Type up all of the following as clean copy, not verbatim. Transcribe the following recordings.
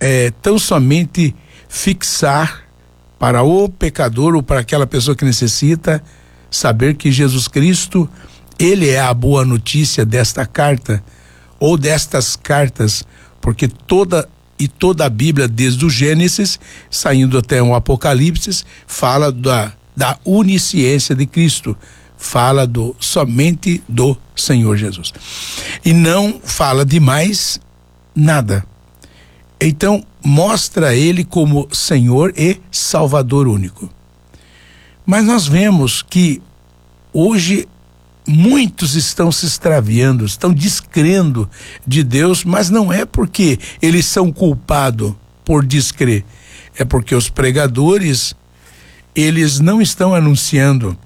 tão somente fixar para o pecador ou para aquela pessoa que necessita saber que Jesus Cristo, ele é a boa notícia desta carta ou destas cartas, porque toda a Bíblia, desde o Gênesis, saindo até o Apocalipse, fala da onisciência de Cristo, fala somente do Senhor Jesus. E não fala de mais nada. Então, mostra ele como Senhor e Salvador único. Mas nós vemos que hoje muitos estão se extraviando, estão descrendo de Deus, mas não é porque eles são culpados por descrer, é porque os pregadores, eles não estão anunciando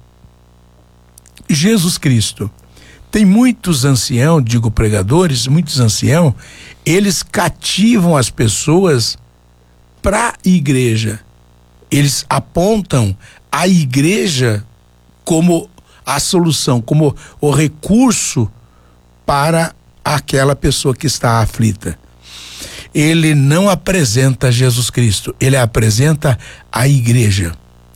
Jesus Cristo. Tem muitos anciãos, digo pregadores, muitos anciãos, eles cativam as pessoas para a igreja. Eles apontam a igreja como a solução, como o recurso para aquela pessoa que está aflita. Ele não apresenta Jesus Cristo, ele apresenta a igreja.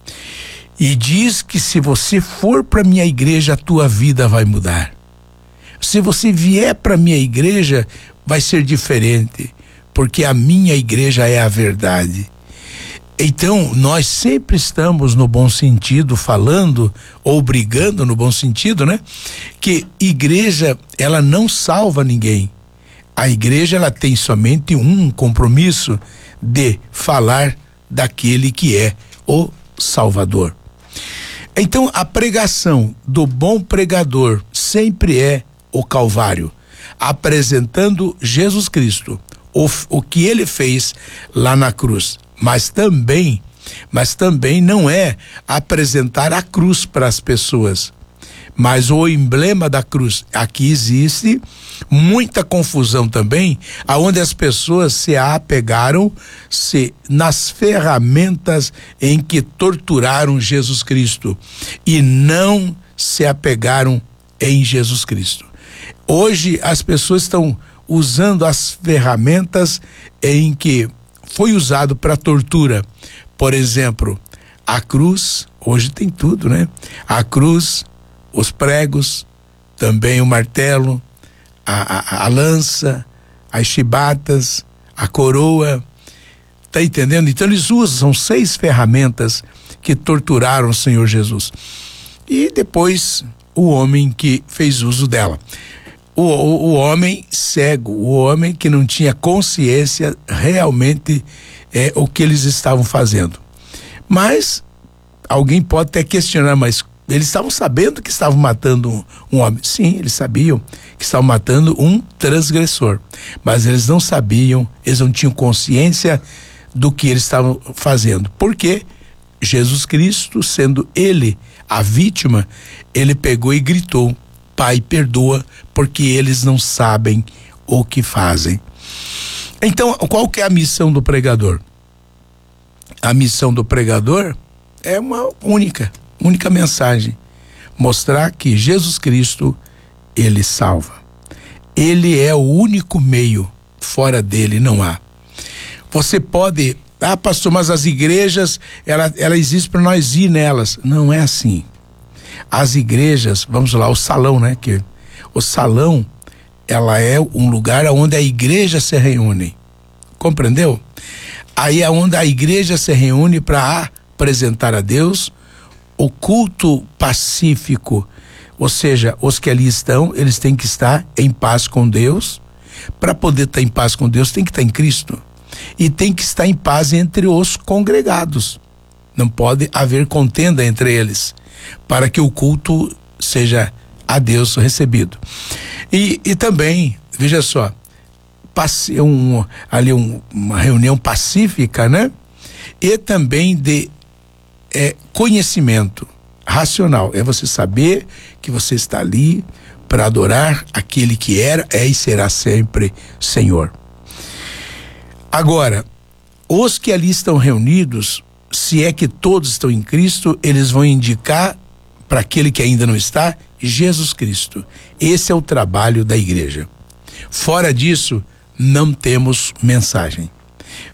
E diz que se você for para minha igreja, a tua vida vai mudar. Se você vier para minha igreja, vai ser diferente, porque a minha igreja é a verdade. Então, nós sempre estamos no bom sentido falando, ou brigando no bom sentido, né? Que igreja, ela não salva ninguém. A igreja, ela tem somente um compromisso de falar daquele que é o Salvador. Então, a pregação do bom pregador sempre é o Calvário, apresentando Jesus Cristo, o que ele fez lá na cruz. Mas também não é apresentar a cruz para as pessoas, mas o emblema da cruz. Aqui existe muita confusão também, aonde as pessoas se apegaram nas ferramentas em que torturaram Jesus Cristo e não se apegaram em Jesus Cristo. Hoje as pessoas estão usando as ferramentas em que foi usado para tortura. Por exemplo, a cruz, hoje tem tudo, né? A cruz, os pregos, também o martelo, a lança, as chibatas, a coroa, tá entendendo? Então eles usam 6 ferramentas que torturaram o Senhor Jesus. E depois o homem que fez uso dela. O homem cego, o homem que não tinha consciência realmente o que eles estavam fazendo. Mas alguém pode até questionar, mas eles estavam sabendo que estavam matando um homem. Sim, eles sabiam que estavam matando um transgressor, mas eles não sabiam, eles não tinham consciência do que eles estavam fazendo. Porque Jesus Cristo, sendo ele a vítima, ele pegou e gritou: Pai, perdoa, porque eles não sabem o que fazem. Então, qual que é a missão do pregador? A missão do pregador é uma única mensagem: mostrar que Jesus Cristo, ele salva. Ele é o único meio, fora dele não há. Você pode, pastor, mas as igrejas, ela existe para nós ir nelas. Não é assim. As igrejas, vamos lá, o salão, né? O salão, ela é um lugar onde a igreja se reúne. Compreendeu? Aí é onde a igreja se reúne para apresentar a Deus o culto pacífico. Ou seja, os que ali estão, eles têm que estar em paz com Deus. Para poder estar em paz com Deus, tem que estar em Cristo. E tem que estar em paz entre os congregados. Não pode haver contenda entre eles, para que o culto seja a Deus recebido. E também, veja só, uma reunião pacífica, né? E também de conhecimento racional. É você saber que você está ali para adorar aquele que era, é e será sempre Senhor. Agora, os que ali estão reunidos, se é que todos estão em Cristo, eles vão indicar para aquele que ainda não está, Jesus Cristo. Esse é o trabalho da igreja. Fora disso, não temos mensagem.